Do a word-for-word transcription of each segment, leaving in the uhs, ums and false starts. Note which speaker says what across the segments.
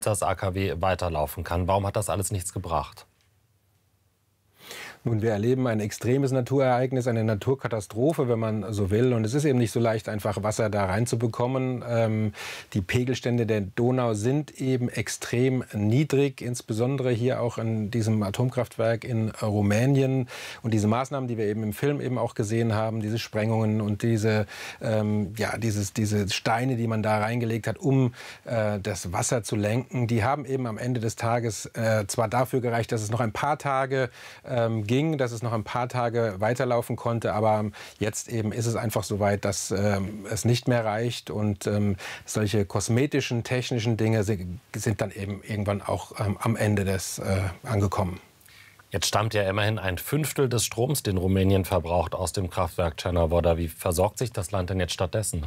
Speaker 1: das A K W weiterlaufen kann. Warum hat das alles nichts gebracht?
Speaker 2: Nun, wir erleben ein extremes Naturereignis, eine Naturkatastrophe, wenn man so will. Und es ist eben nicht so leicht, einfach Wasser da reinzubekommen. Ähm, die Pegelstände der Donau sind eben extrem niedrig, insbesondere hier auch in diesem Atomkraftwerk in Rumänien. Und diese Maßnahmen, die wir eben im Film eben auch gesehen haben, diese Sprengungen und diese, ähm, ja, dieses, diese Steine, die man da reingelegt hat, um äh, das Wasser zu lenken, die haben eben am Ende des Tages äh, zwar dafür gereicht, dass es noch ein paar Tage ähm, ging, dass es noch ein paar Tage weiterlaufen konnte, aber jetzt eben ist es einfach so weit, dass ähm, es nicht mehr reicht und ähm, solche kosmetischen, technischen Dinge sind, sind dann eben irgendwann auch ähm, am Ende des äh, angekommen.
Speaker 1: Jetzt stammt ja immerhin ein Fünftel des Stroms, den Rumänien verbraucht, aus dem Kraftwerk Cernavodă. Wie versorgt sich das Land denn jetzt stattdessen?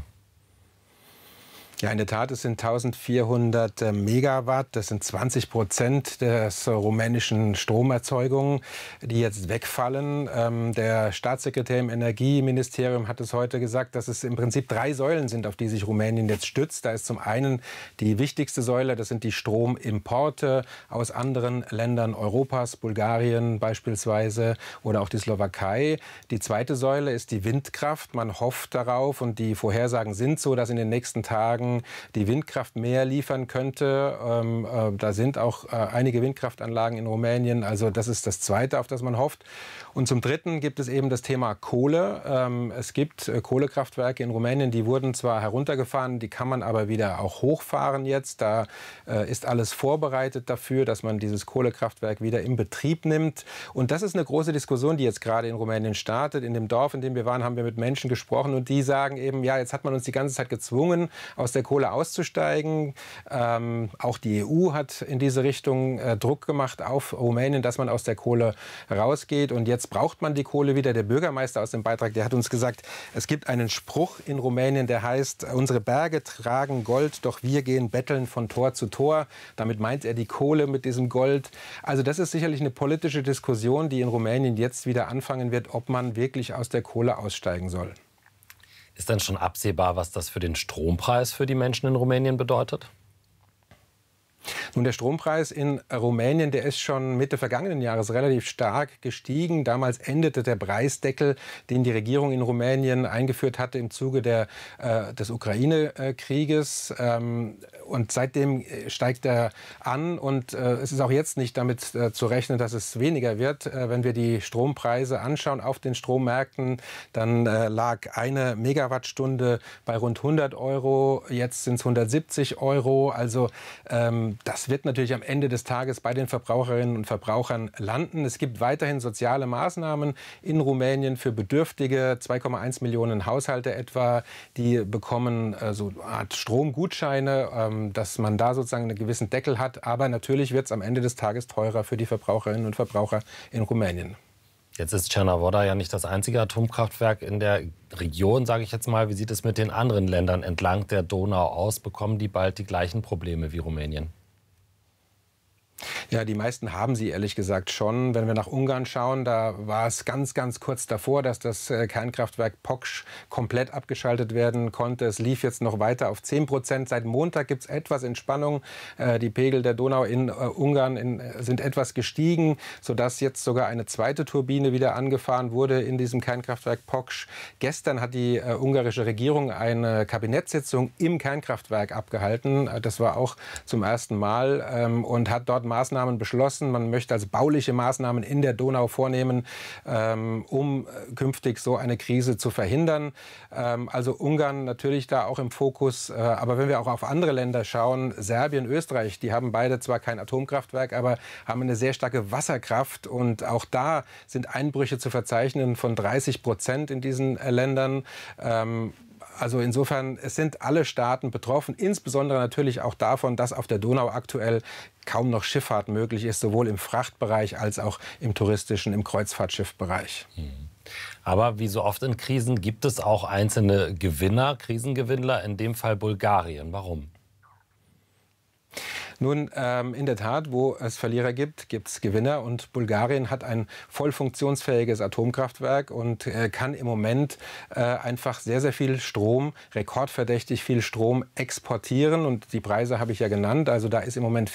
Speaker 2: Ja, in der Tat, es sind eintausendvierhundert Megawatt. Das sind zwanzig Prozent des rumänischen Stromerzeugung, die jetzt wegfallen. Ähm, der Staatssekretär im Energieministerium hat es heute gesagt, dass es im Prinzip drei Säulen sind, auf die sich Rumänien jetzt stützt. Da ist zum einen die wichtigste Säule, das sind die Stromimporte aus anderen Ländern Europas, Bulgarien beispielsweise oder auch die Slowakei. Die zweite Säule ist die Windkraft. Man hofft darauf und die Vorhersagen sind so, dass in den nächsten Tagen die Windkraft mehr liefern könnte. Ähm, äh, da sind auch äh, einige Windkraftanlagen in Rumänien. Also das ist das Zweite, auf das man hofft. Und zum Dritten gibt es eben das Thema Kohle. Ähm, es gibt äh, Kohlekraftwerke in Rumänien, die wurden zwar heruntergefahren, die kann man aber wieder auch hochfahren jetzt. Da äh, ist alles vorbereitet dafür, dass man dieses Kohlekraftwerk wieder in Betrieb nimmt. Und das ist eine große Diskussion, die jetzt gerade in Rumänien startet. In dem Dorf, in dem wir waren, haben wir mit Menschen gesprochen und die sagen eben, ja, jetzt hat man uns die ganze Zeit gezwungen, aus der Kohle auszusteigen. Ähm, auch die E U hat in diese Richtung äh, Druck gemacht auf Rumänien, dass man aus der Kohle rausgeht. Und jetzt braucht man die Kohle wieder. Der Bürgermeister aus dem Beitrag, der hat uns gesagt, es gibt einen Spruch in Rumänien, der heißt, unsere Berge tragen Gold, doch wir gehen betteln von Tor zu Tor. Damit meint er die Kohle mit diesem Gold. Also das ist sicherlich eine politische Diskussion, die in Rumänien jetzt wieder anfangen wird, ob man wirklich aus der Kohle aussteigen soll.
Speaker 1: Ist denn schon absehbar, was das für den Strompreis für die Menschen in Rumänien bedeutet?
Speaker 2: Nun, der Strompreis in Rumänien, der ist schon Mitte vergangenen Jahres relativ stark gestiegen. Damals endete der Preisdeckel, den die Regierung in Rumänien eingeführt hatte im Zuge der, äh, des Ukraine-Krieges. Ähm, und seitdem steigt er an. Und äh, es ist auch jetzt nicht damit äh, zu rechnen, dass es weniger wird. Äh, wenn wir die Strompreise anschauen auf den Strommärkten, dann äh, lag eine Megawattstunde bei rund hundert Euro. Jetzt sind es hundertsiebzig Euro. Also ähm, das wird natürlich am Ende des Tages bei den Verbraucherinnen und Verbrauchern landen. Es gibt weiterhin soziale Maßnahmen in Rumänien für Bedürftige. zwei Komma eins Millionen Haushalte etwa, die bekommen äh, so eine Art Stromgutscheine, ähm, dass man da sozusagen einen gewissen Deckel hat. Aber natürlich wird es am Ende des Tages teurer für die Verbraucherinnen und Verbraucher in Rumänien.
Speaker 1: Jetzt ist Cernavodă ja nicht das einzige Atomkraftwerk in der Region, sage ich jetzt mal. Wie sieht es mit den anderen Ländern entlang der Donau aus? Bekommen die bald die gleichen Probleme wie Rumänien?
Speaker 2: Ja, die meisten haben sie ehrlich gesagt schon. Wenn wir nach Ungarn schauen, da war es ganz, ganz kurz davor, dass das Kernkraftwerk Poksch komplett abgeschaltet werden konnte. Es lief jetzt noch weiter auf zehn Prozent. Seit Montag gibt es etwas Entspannung. Die Pegel der Donau in Ungarn in, sind etwas gestiegen, sodass jetzt sogar eine zweite Turbine wieder angefahren wurde in diesem Kernkraftwerk Poksch. Gestern hat die äh, ungarische Regierung eine Kabinettssitzung im Kernkraftwerk abgehalten. Das war auch zum ersten Mal ähm, und hat dort Maßnahmen beschlossen. Man möchte also bauliche Maßnahmen in der Donau vornehmen, ähm, um künftig so eine Krise zu verhindern. Ähm, also Ungarn natürlich da auch im Fokus. Äh, aber wenn wir auch auf andere Länder schauen, Serbien, Österreich, die haben beide zwar kein Atomkraftwerk, aber haben eine sehr starke Wasserkraft. Und auch da sind Einbrüche zu verzeichnen von dreißig Prozent in diesen äh, Ländern. Ähm, Also insofern, es sind alle Staaten betroffen, insbesondere natürlich auch davon, dass auf der Donau aktuell kaum noch Schifffahrt möglich ist, sowohl im Frachtbereich als auch im touristischen, im Kreuzfahrtschiffbereich.
Speaker 1: Aber wie so oft in Krisen gibt es auch einzelne Gewinner, Krisengewinnler, in dem Fall Bulgarien. Warum?
Speaker 2: Nun, ähm, in der Tat, wo es Verlierer gibt, gibt es Gewinner. Und Bulgarien hat ein voll funktionsfähiges Atomkraftwerk und äh, kann im Moment äh, einfach sehr, sehr viel Strom, rekordverdächtig viel Strom exportieren. Und die Preise habe ich ja genannt. Also da ist im Moment